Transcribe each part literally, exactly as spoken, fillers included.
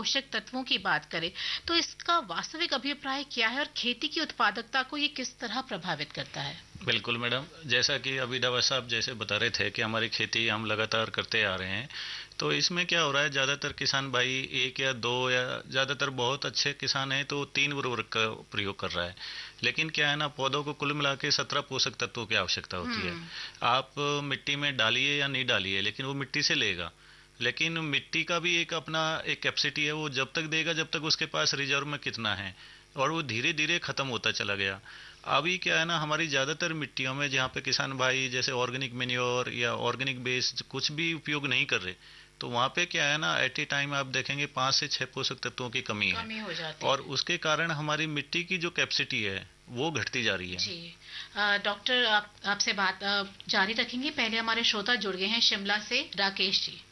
पोषक तत्वों की बात करें तो इसका वास्तविक अभिप्राय क्या है और खेती की उत्पादकता को ये किस तरह प्रभावित करता है? बिल्कुल मैडम, जैसा कि अभी दवा साहब जैसे बता रहे थे कि हमारी खेती हम लगातार करते आ रहे हैं, तो इसमें क्या हो रहा है, ज़्यादातर किसान भाई एक या दो या ज़्यादातर बहुत अच्छे किसान हैं तो तीन उर्वरक का प्रयोग कर रहा है। लेकिन क्या है ना, पौधों को कुल मिला के सत्रह पोषक तत्वों की आवश्यकता होती है। आप मिट्टी में डालिए या नहीं डालिए, लेकिन वो मिट्टी से लेगा। लेकिन मिट्टी का भी एक अपना एक कैपेसिटी है, वो जब तक देगा जब तक उसके पास रिजर्व में कितना है, और वो धीरे धीरे खत्म होता चला गया। अभी क्या है ना, हमारी ज़्यादातर मिट्टियों में जहाँ पे किसान भाई जैसे ऑर्गेनिक मैन्योर या ऑर्गेनिक बेस्ड कुछ भी उपयोग नहीं कर रहे, तो वहाँ पे क्या है ना, एट ए टाइम आप देखेंगे पाँच से छः पोषक तत्वों की कमी है, कमी हो जाती और उसके कारण हमारी मिट्टी की जो कैपेसिटी है वो घटती जा रही है। जी अ, डॉक्टर आप आपसे बात अ, जारी रखेंगे। पहले हमारे श्रोता जुड़ गए हैं शिमला से, राकेश जी।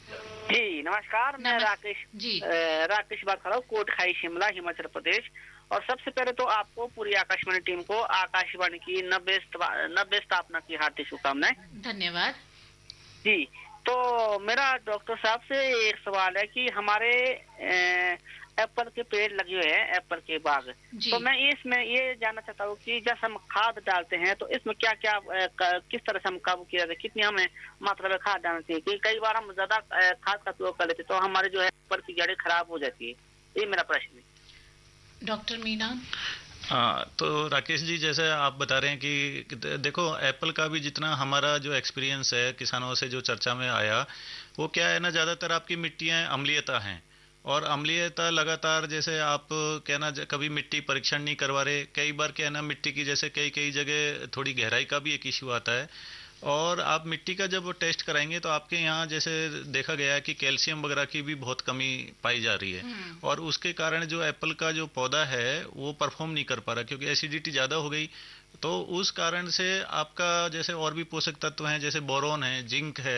जी नमस्कार, मैं नमस्- राकेश जी अ, राकेश बात कर रहा हूँ, कोटखाई शिमला हिमाचल प्रदेश। और सबसे पहले तो आपको पूरी आकाशवाणी टीम को आकाशवाणी की नब्बे नब्बे स्थापना की हार्दिक शुभकामनाएं। धन्यवाद जी, तो मेरा डॉक्टर साहब से एक सवाल है कि हमारे अ, एप्पल के पेड़ लगे हुए हैं, एप्पल के बाग, जी। तो मैं इसमें ये जानना चाहता हूँ कि जब हम खाद डालते हैं तो इसमें क्या क्या अ, क- किस तरह से हम काबू किया जाए, कितनी हमें मात्रा में खाद डालनी चाहिए, कि कई बार हम ज्यादा अ, खाद का उपयोग कर लेते हैं तो हमारे जो है एप्पल की जड़ें खराब हो जाती है। ये मेरा प्रश्न है। डॉक्टर मीना। हाँ, तो राकेश जी जैसे आप बता रहे हैं कि कि देखो, एप्पल का भी जितना हमारा जो एक्सपीरियंस है किसानों से जो चर्चा में आया, वो क्या है ना, ज़्यादातर आपकी मिट्टियाँ अम्लीयता हैं, और अम्लीयता लगातार जैसे आप कहना ज- कभी मिट्टी परीक्षण नहीं करवा रहे, कई बार क्या है ना, मिट्टी की जैसे कई कई जगह थोड़ी गहराई का भी एक इश्यू आता है, और आप मिट्टी का जब टेस्ट कराएंगे तो आपके यहाँ जैसे देखा गया है कि कैल्शियम वगैरह की भी बहुत कमी पाई जा रही है, और उसके कारण जो एप्पल का जो पौधा है वो परफॉर्म नहीं कर पा रहा, क्योंकि एसिडिटी ज़्यादा हो गई। तो उस कारण से आपका जैसे और भी पोषक तत्व हैं, जैसे बोरोन है, जिंक है,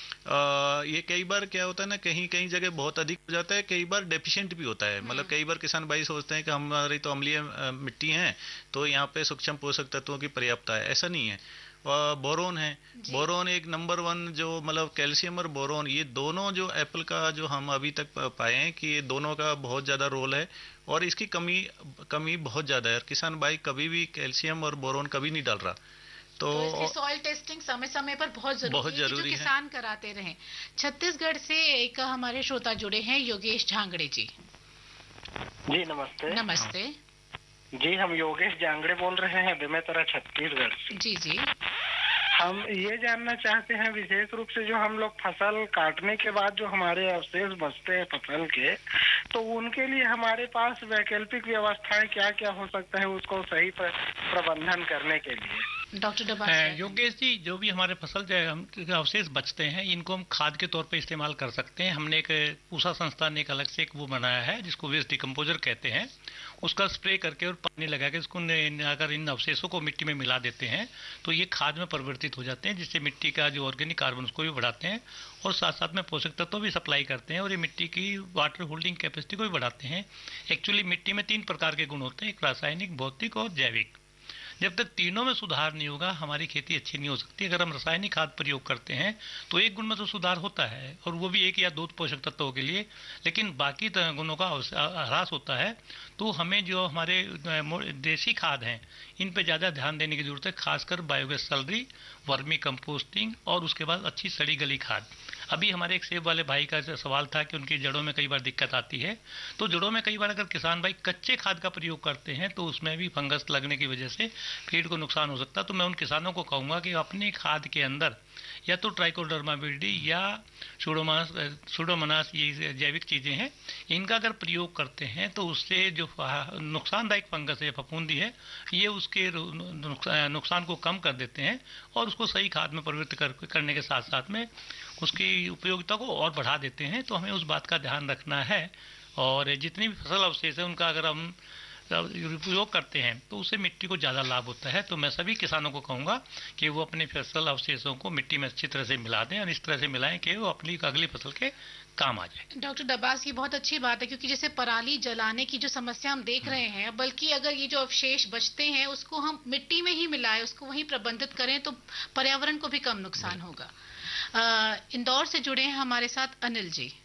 अ, ये कई बार क्या होता है ना, कहीं कहीं जगह बहुत अधिक हो जाता है, कई बार डेफिशिएंट भी होता है। मतलब कई बार किसान भाई सोचते हैं कि हमारी तो अम्लीय अ, मिट्टी है, तो यहाँ पे सूक्ष्म पोषक तत्वों की पर्याप्तता है, ऐसा नहीं है। अ, बोरोन है, बोरोन एक नंबर वन, जो मतलब कैल्शियम और बोरोन, ये दोनों जो एप्पल का जो हम अभी तक प- पाए हैं कि ये दोनों का बहुत ज़्यादा रोल है, और इसकी कमी कमी बहुत ज़्यादा है, और किसान भाई कभी भी कैल्शियम और बोरोन कभी नहीं डाल रहा। तो तो इसलिए सॉइल टेस्टिंग समय समय पर बहुत जरूरी बहुत है कि जो जरूरी है। किसान कराते रहें। छत्तीसगढ़ से एक हमारे श्रोता जुड़े हैं, योगेश झांगड़े जी। जी नमस्ते। नमस्ते। जी हम योगेश जांगड़े बोल रहे हैं, बेमेतरा छत्तीसगढ़ से। जी जी हम ये जानना चाहते हैं विशेष रूप से जो हम लोग फसल काटने के बाद जो हमारे अवशेष बचते हैं फसल के, तो उनके लिए हमारे पास वैकल्पिक व्यवस्थाएं क्या क्या हो सकता है उसको सही प्र, प्रबंधन करने के लिए। डॉक्टर अ, डबासिया। योगेश जी, जो भी हमारे फसल जो हम जो अवशेष बचते हैं इनको हम खाद के तौर पे इस्तेमाल कर सकते हैं। हमने एक पूसा संस्थान ने एक अलग से एक वो बनाया है जिसको वेस्ट डिकम्पोजर कहते हैं, उसका स्प्रे करके और पानी लगा के इसको न- अगर इन अवशेषों को मिट्टी में मिला देते हैं तो ये खाद में परिवर्तित हो जाते हैं, जिससे मिट्टी का जो ऑर्गेनिक कार्बन उसको भी बढ़ाते हैं और साथ साथ में पोषक तत्व भी सप्लाई करते हैं, और ये मिट्टी की वाटर होल्डिंग कैपेसिटी को भी बढ़ाते हैं। एक्चुअली मिट्टी में तीन प्रकार के गुण होते हैं, एक रासायनिक, भौतिक और जैविक। जब तक तीनों में सुधार नहीं होगा हमारी खेती अच्छी नहीं हो सकती। अगर हम रासायनिक खाद प्रयोग करते हैं तो एक गुण में तो सुधार होता है, और वो भी एक या दो पोषक तत्वों के लिए, लेकिन बाकी त- गुणों का अवस- ह्रास होता है। तो हमें जो हमारे अ, मो- देसी खाद हैं इन पे ज़्यादा ध्यान देने की जरूरत है, खासकर बायोगैस सैलरी, वर्मी कंपोस्टिंग और उसके बाद अच्छी सड़ी गली खाद। अभी हमारे एक सेब वाले भाई का जो सवाल था कि उनकी जड़ों में कई बार दिक्कत आती है, तो जड़ों में कई बार अगर किसान भाई कच्चे खाद का प्रयोग करते हैं तो उसमें भी फंगस लगने की वजह से पेड़ को नुकसान हो सकता है। तो मैं उन किसानों को कहूँगा कि अपनी खाद के अंदर या तो ट्राइकोडर्मा विरिडी या सुडोमास सुडोमोनास, ये जैविक चीज़ें हैं, इनका अगर प्रयोग करते हैं तो उससे जो फा- नुकसानदायक फंगस है, फफूंदी है, ये उसके नुकसा- नुकसान को कम कर देते हैं और उसको सही खाद में परिवर्तित कर, करने के साथ साथ में उसकी उपयोगिता को और बढ़ा देते हैं। तो हमें उस बात का ध्यान रखना है, और जितनी भी फसल अवशेष है उनका अगर हम उपयोग करते हैं तो उससे मिट्टी को ज़्यादा लाभ होता है। तो मैं सभी किसानों को कहूँगा कि वो अपने फसल अवशेषों को मिट्टी में अच्छी तरह से मिला दें, और इस तरह से मिलाएं कि वो अपनी अगली फसल के काम आ जाए। डॉक्टर डबास, ये बहुत अच्छी बात है, क्योंकि जैसे पराली जलाने की जो समस्या हम देख रहे हैं, बल्कि अगर ये जो अवशेष बचते हैं उसको हम मिट्टी में ही मिलाएं, उसको वहीं प्रबंधित करें तो पर्यावरण को भी कम नुकसान होगा। अ, इंदौर से जुड़े हैं हमारे साथ अनिल जी।